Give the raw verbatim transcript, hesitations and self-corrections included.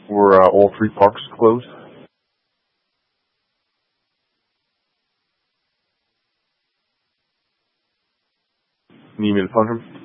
Were uh, all three parks closed? Can you email upon him?